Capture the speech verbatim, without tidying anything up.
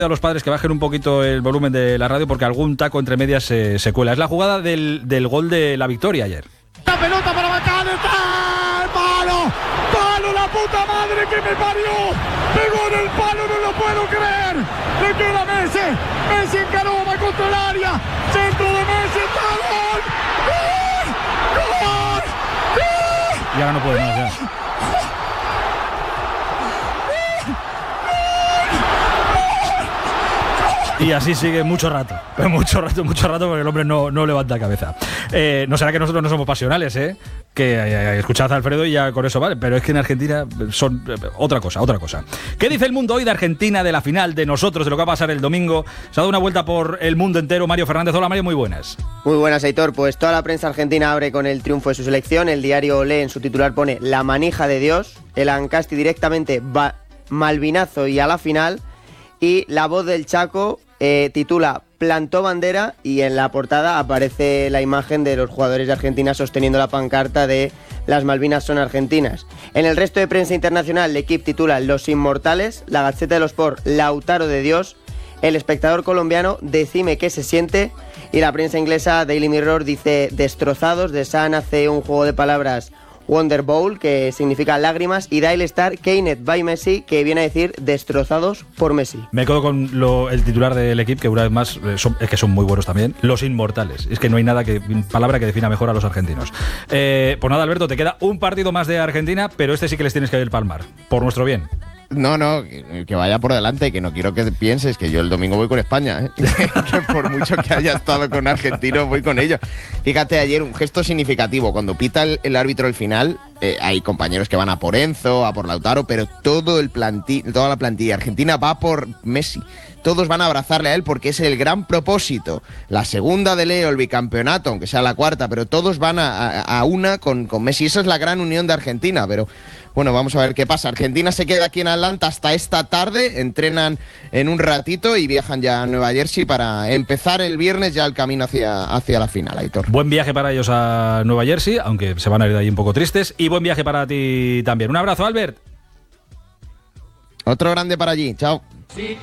a los padres que bajen un poquito el volumen de la radio porque algún taco entre medias se, se cuela. Es la jugada del, del gol de la victoria ayer. La pelota para Bacán, está el palo, palo, la puta madre que me parió, pegó en el palo, no lo puedo creer, le queda Messi, Messi encaró, va contra el área, centro de Messi, está gol, gol, gol, gol. Y ahora no puede más ya. Y así sigue mucho rato, mucho rato, mucho rato, porque el hombre no, no levanta cabeza. Eh, no será que nosotros no somos pasionales, ¿eh? Que eh, escuchad a Alfredo y ya con eso vale, pero es que en Argentina son eh, otra cosa, otra cosa. ¿Qué dice el mundo hoy de Argentina, de la final, de nosotros, de lo que va a pasar el domingo? Se ha dado una vuelta por el mundo entero. Mario Fernández, hola Mario, muy buenas. Muy buenas, Aitor. Pues toda la prensa argentina abre con el triunfo de su selección. El diario Olé en su titular pone la manija de Dios, el Ancasti directamente va malvinazo y a la final, y La Voz del Chaco Eh, titula Plantó bandera y en la portada aparece la imagen de los jugadores de Argentina sosteniendo la pancarta de Las Malvinas son argentinas. En el resto de prensa internacional, el equipo titula Los Inmortales, la Gaceta de los Sport Lautaro de Dios, El Espectador colombiano Decime qué se siente y la prensa inglesa Daily Mirror dice Destrozados. The Sun hace un juego de palabras Wonder Bowl, que significa lágrimas, y Daily Star, Keynet by Messi, que viene a decir destrozados por Messi. Me quedo con lo, el titular del equipo, que una vez más eh, son, es que son muy buenos también, Los Inmortales. Es que no hay nada que palabra que defina mejor a los argentinos. Eh, pues nada, Alberto, te queda un partido más de Argentina, pero este sí que les tienes que palmar, por nuestro bien. No, no, que, que vaya por delante, que no quiero que pienses que yo el domingo voy con España, ¿eh? Que por mucho que haya estado con argentinos, voy con ellos. Fíjate, ayer un gesto significativo, cuando pita el, el árbitro al final, eh, hay compañeros que van a por Enzo, a por Lautaro, pero todo el planti- toda la plantilla argentina va por Messi. Todos van a abrazarle a él porque es el gran propósito. La segunda de Leo, el bicampeonato, aunque sea la cuarta, pero todos van a, a, a una con, con Messi. Esa es la gran unión de Argentina, pero bueno, vamos a ver qué pasa. Argentina se queda aquí en Atlanta hasta esta tarde, entrenan en un ratito y viajan ya a Nueva Jersey para empezar el viernes ya el camino hacia, hacia la final, Aitor. Buen viaje para ellos a Nueva Jersey, aunque se van a ir de ahí un poco tristes, y buen viaje para ti también. Un abrazo, Albert. Otro grande para allí, chao.